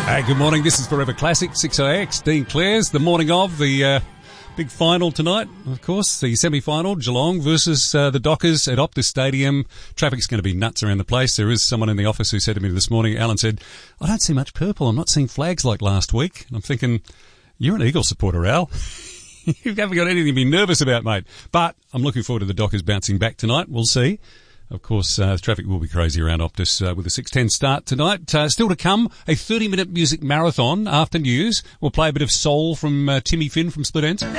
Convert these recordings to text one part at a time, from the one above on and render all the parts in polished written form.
Hey, good morning. This is Forever Classic, 6IX, Dean Clares. The morning of the big final tonight, of course, the semi-final, Geelong versus the Dockers at Optus Stadium. Traffic's going to be nuts around the place. There is someone in the office who said to me this morning, Alan said, I don't see much purple. I'm not seeing flags like last week. And I'm thinking, you're an Eagle supporter, Al. You haven't got anything to be nervous about, mate. But I'm looking forward to the Dockers bouncing back tonight. We'll see. Of course, traffic will be crazy around Optus with a 6:10 start tonight. Still to come, a 30-minute music marathon after news. We'll play a bit of soul from Timmy Finn from Split Enz.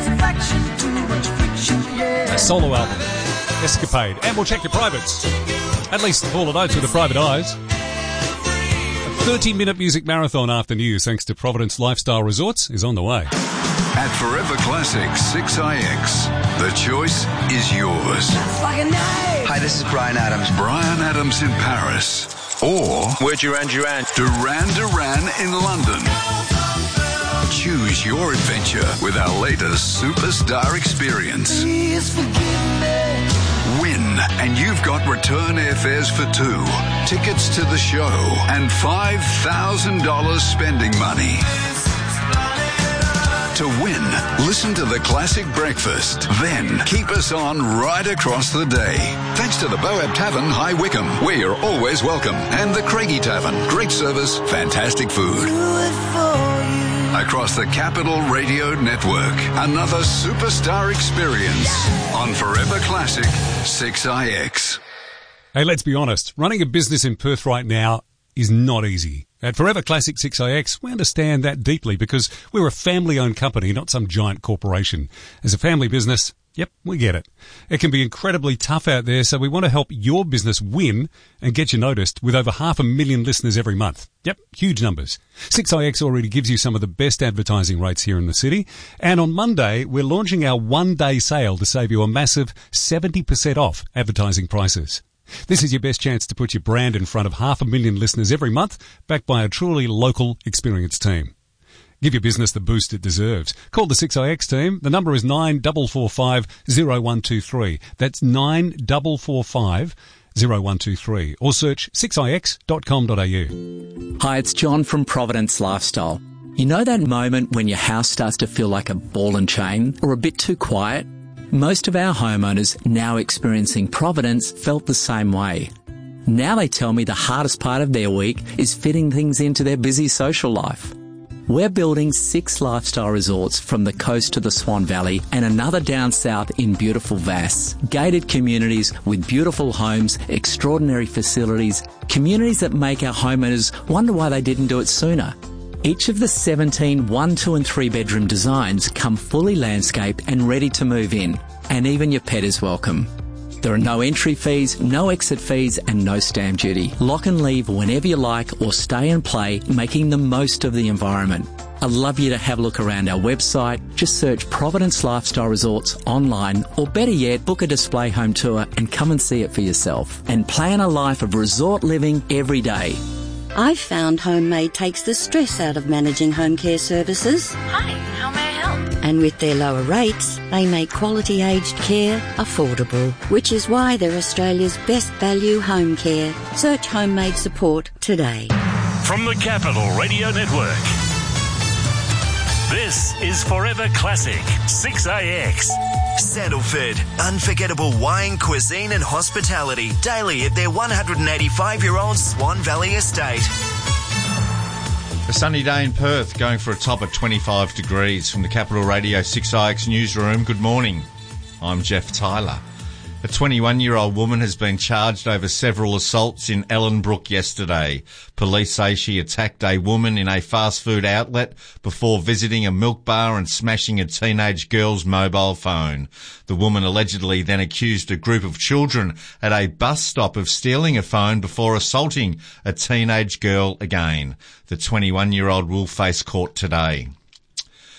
A solo album, Escapade. And we'll check your privates. At least Paul and Oates with the private eyes. A 30-minute music marathon after news, thanks to Providence Lifestyle Resorts, is on the way. At Forever Classic 6IX, the choice is yours. Hi, this is Brian Adams. Brian Adams in Paris. Or we're Duran Duran. Duran Duran in London. Choose your adventure with our latest superstar experience. Please forgive me. Win, and you've got return airfares for two, tickets to the show, and $5,000 spending money. To win, listen to the Classic Breakfast. Then keep us on right across the day. Thanks to the Boab Tavern, High Wycombe, where you're always welcome. And the Craigie Tavern. Great service, fantastic food. Across the Capital Radio Network, another superstar experience on Forever Classic 6IX. Hey, let's be honest. Running a business in Perth right now is not easy. At Forever Classic 6IX, we understand that deeply because we're a family-owned company, not some giant corporation. As a family business, yep, we get it. It can be incredibly tough out there, so we want to help your business win and get you noticed with over 500,000 listeners every month. Yep, huge numbers. 6IX already gives you some of the best advertising rates here in the city. And on Monday, we're launching our one-day sale to save you a massive 70% off advertising prices. This is your best chance to put your brand in front of 500,000 listeners every month, backed by a truly local, experienced team. Give your business the boost it deserves. Call the 6IX team. The number is 9445-0123. That's 9445-0123. Or search 6ix.com.au. Hi, it's John from Providence Lifestyle. You know that moment when your house starts to feel like a ball and chain or a bit too quiet? Most of our homeowners now experiencing Providence felt the same way. Now they tell me the hardest part of their week is fitting things into their busy social life. We're building 6 lifestyle resorts from the coast to the Swan Valley and another down south in beautiful Vass. Gated communities with beautiful homes, extraordinary facilities, communities that make our homeowners wonder why they didn't do it sooner. Each of the 17 1, 2 and 3 bedroom designs come fully landscaped and ready to move in. And even your pet is welcome. There are no entry fees, no exit fees and no stamp duty. Lock and leave whenever you like or stay and play, making the most of the environment. I'd love you to have a look around our website. Just search Providence Lifestyle Resorts online, or better yet, book a display home tour and come and see it for yourself. And plan a life of resort living every day. I've found Homemade takes the stress out of managing home care services. Hi, how may I help? And with their lower rates, they make quality aged care affordable, which is why they're Australia's best value home care. Search Homemade support today. From the Capital Radio Network, this is Forever Classic 6IX. Sandalford, unforgettable wine, cuisine and hospitality daily at their 185-year-old Swan Valley estate. A sunny day in Perth, going for a top of 25 degrees. From the Capital Radio 6IX newsroom, good morning. I'm Jeff Tyler. A 21-year-old woman has been charged over several assaults in Ellenbrook yesterday. Police say she attacked a woman in a fast food outlet before visiting a milk bar and smashing a teenage girl's mobile phone. The woman allegedly then accused a group of children at a bus stop of stealing a phone before assaulting a teenage girl again. The 21-year-old will face court today.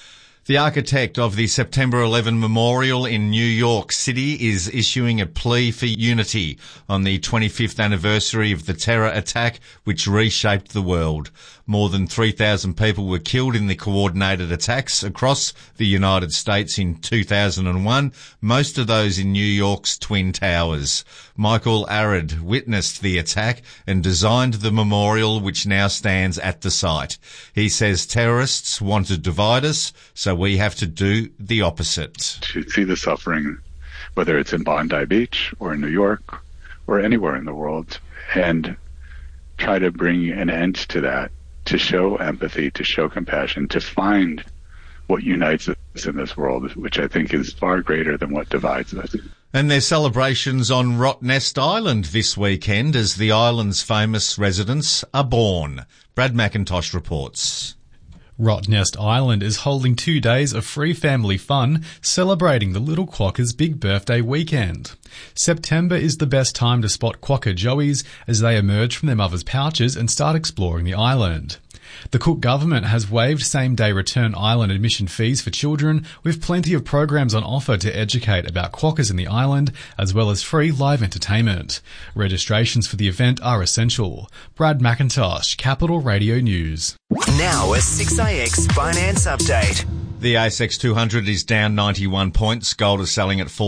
The architect of the September 11 Memorial in New York City is issuing a plea for unity on the 25th anniversary of the terror attack which reshaped the world. More than 3,000 people were killed in the coordinated attacks across the United States in 2001, most of those in New York's Twin Towers. Michael Arad witnessed the attack and designed the memorial which now stands at the site. He says terrorists want to divide us, so we have to do the opposite. To see the suffering, whether it's in Bondi Beach or in New York or anywhere in the world, and try to bring an end to that, to show empathy, to show compassion, to find what unites us in this world, which I think is far greater than what divides us. And there's celebrations on Rottnest Island this weekend as the island's famous residents are born. Brad McIntosh reports. Rottnest Island is holding 2 days of free family fun, celebrating the little quokka's big birthday weekend. September is the best time to spot quokka joeys as they emerge from their mother's pouches and start exploring the island. The Cook government has waived same-day return island admission fees for children, with plenty of programs on offer to educate about quokkas in the island, as well as free live entertainment. Registrations for the event are essential. Brad McIntosh, Capital Radio News. Now a 6AX finance update. The ASX 200 is down 91 points. Gold is selling at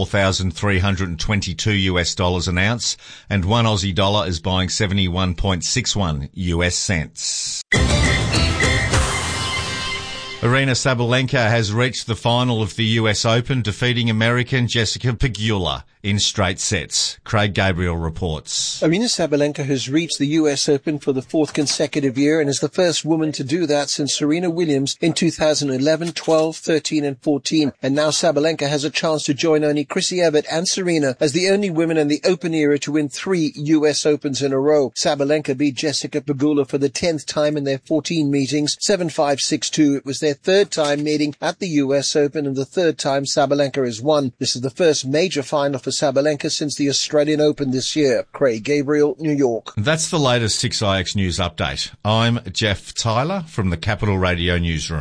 $4,322 an ounce, and one Aussie dollar is buying 71.61 US cents. Aryna Sabalenka has reached the final of the US Open, defeating American Jessica Pegula in straight sets. Craig Gabriel reports. Aryna Sabalenka has reached the US Open for the fourth consecutive year and is the first woman to do that since Serena Williams in 2011, 12, 13 and 14. And now Sabalenka has a chance to join only Chrissy Evert and Serena as the only women in the Open era to win 3 US Opens in a row. Sabalenka beat Jessica Pegula for the 10th time in their 14 meetings, 7-5, 6-2. It was their third time meeting at the US Open and the third time Sabalenka has won. This is the first major final for Sabalenka since the Australian Open this year. Craig Gabriel, New York. That's the latest 6IX News update. I'm Jeff Tyler from the Capital Radio Newsroom.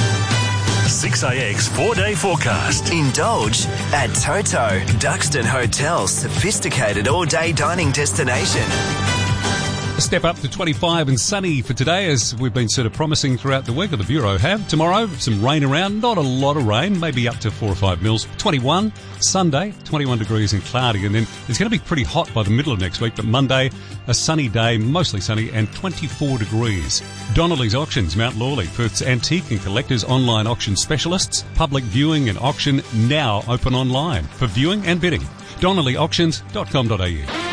6AX 4-day forecast. Indulge at Toto, Duxton Hotel's sophisticated all-day dining destination. A step up to 25 and sunny for today, as we've been sort of promising throughout the week, or the Bureau have. Tomorrow, some rain around, not a lot of rain, maybe up to 4 or 5 mils. 21, Sunday, 21 degrees and cloudy, and then it's going to be pretty hot by the middle of next week, but Monday, a sunny day, mostly sunny, and 24 degrees. Donnelly's Auctions, Mount Lawley, Perth's antique and collectors online auction specialists. Public viewing and auction now open online for viewing and bidding. DonnellyAuctions.com.au.